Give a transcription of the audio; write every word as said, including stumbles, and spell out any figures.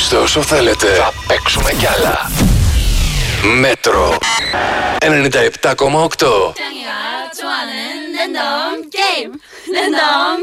Ακούστε όσο θέλετε. Θα παίξουμε κι άλλα. Μέτρο ενενήντα επτά κόμμα οκτώ. 짱이가 좋아하는 랜덤 게임 랜덤